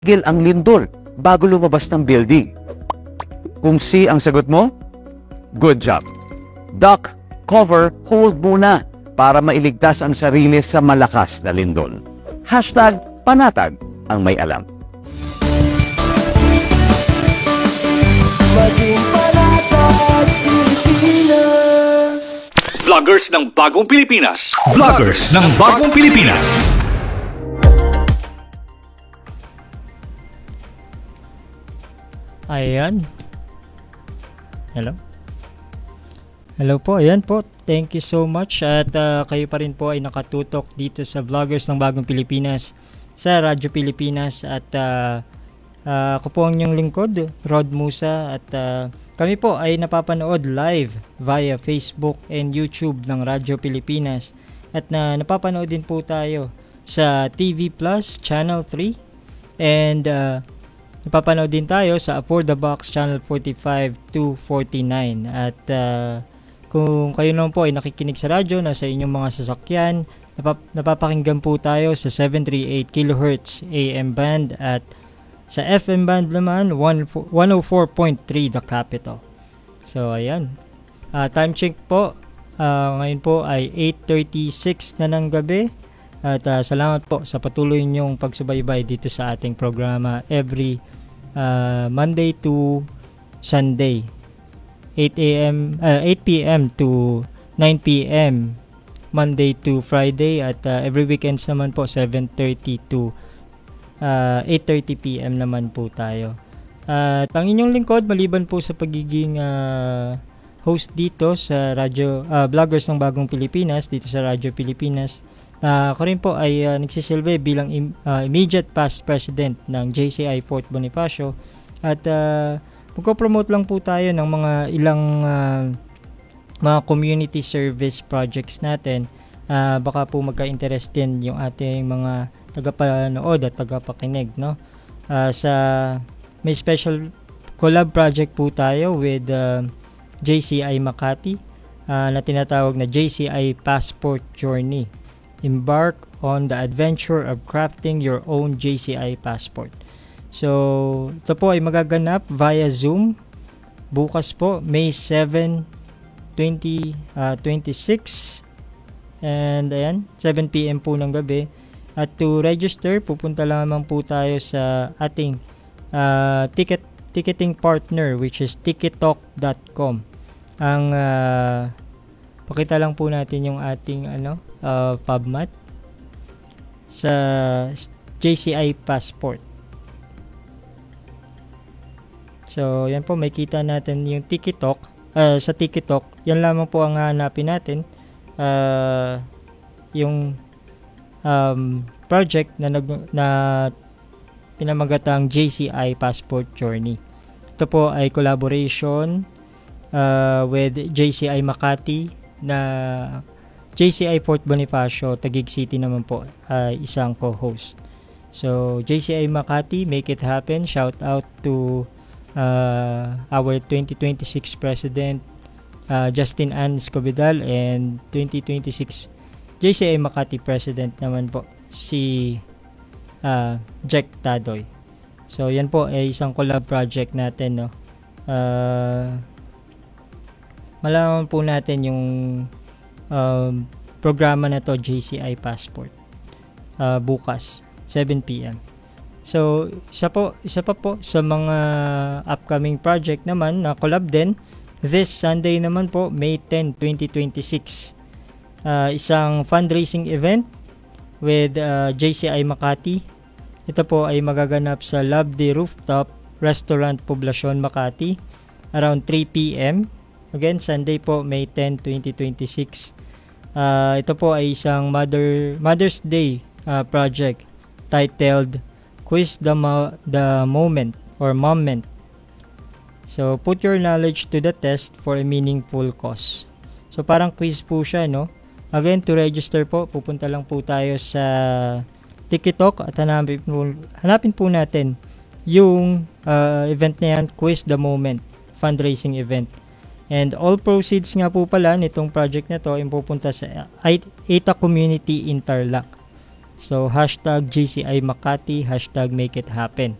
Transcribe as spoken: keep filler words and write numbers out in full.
Tigil ang lindol bago lumabas ng building? Kung C ang sagot mo, good job. Duck, cover, hold muna para mailigtas ang sarili sa malakas na lindol. Hashtag panatag ang may alam. Maging panatag Pilipinas. Vloggers ng Bagong Pilipinas. Vloggers ng Bagong Pilipinas. Ayan. Hello. Hello po. Ayan po. Thank you so much. At uh, kayo pa rin po ay nakatutok dito sa Vloggers ng Bagong Pilipinas sa Radyo Pilipinas. At uh, uh, ako po ang inyong lingkod, Rod Musa. At uh, kami po ay napapanood live via Facebook and YouTube ng Radyo Pilipinas. At na napapanood din po tayo sa T V Plus Channel three. And uh, napapanood din tayo sa For the Box Channel forty-five to forty-nine. At uh, kung kayo naman po ay nakikinig sa radyo, nasa inyong mga sasakyan, napap- napapakinggan po tayo sa seven thirty-eight kilohertz A M band at sa F M band naman one oh four point three The Capital. So ayan, uh, time check po, uh, ngayon po ay eight thirty-six na ng gabi. At uh, salamat po sa patuloy niyong pagsubaybay dito sa ating programa every uh, Monday to Sunday, eight a.m. Uh, eight p.m. to nine p.m. Monday to Friday, at uh, every weekends naman po seven thirty to uh, eight thirty p.m. naman po tayo. At uh, ang inyong lingkod, maliban po sa pagiging uh, host dito sa radyo, uh, Vloggers ng Bagong Pilipinas dito sa Radyo Pilipinas, Uh, ako rin po ay uh, nagsisilbi bilang im- uh, immediate past president ng J C I Fourth Bonifacio. At uh, magko-promote lang po tayo ng mga ilang uh, mga community service projects natin. Uh, baka po magka-interest din yung ating mga tagapanood at tagapakinig, no? Uh, sa may special collab project po tayo with uh, J C I Makati uh, na tinatawag na J C I Passport Journey. Embark on the adventure of crafting your own J C I passport. So, ito po ay magaganap via Zoom bukas po, May seventh, twenty twenty-six, and ayan, seven p.m. po ng gabi. At to register, pupunta lamang po tayo sa ating uh, ticket ticketing partner, which is ticket talk dot com. Ang uh, pakita lang po natin yung ating ano Uh, PubMat sa J C I Passport. So, yan po, may kita natin yung TikTok. Uh, sa TikTok, yan lamang po ang hanapin natin. Uh, yung um, project na, nag- na pinamagatang J C I Passport Journey. Ito po ay collaboration uh, with J C I Makati na J C I Fourth Bonifacio, Taguig City naman po, uh, isang co-host. So, J C I Makati, make it happen. Shout out to uh, our twenty twenty-six President, uh, Justin Ann Escovidal, and twenty twenty-six J C I Makati President naman po, si uh, Jack Tadoy. So, yan po ay isang collab project natin, no? Uh, malaman po natin yung Um, programa na to, J C I Passport, uh, bukas seven p.m. So isa po isa pa po sa mga upcoming project naman na collab din, this Sunday naman po, May tenth, twenty twenty-six, uh, isang fundraising event with uh, J C I Makati. Ito po ay magaganap sa Love the Rooftop Restaurant, Poblacion, Makati, around three p.m. Again, Sunday po, May tenth, twenty twenty-six. Uh, ito po ay isang Mother Mother's Day uh, project titled Quiz the, Mo- the Moment or Moment. So, put your knowledge to the test for a meaningful cause. So, parang quiz po siya, no? Again, to register po, pupunta lang po tayo sa TikTok at hanapin po, hanapin po natin yung uh, event na yan, Quiz the Moment fundraising event. And all proceeds nga po pala nitong project na to ay pupunta sa A I T A Community Interlock. So, hashtag J C I Makati, hashtag make it happen.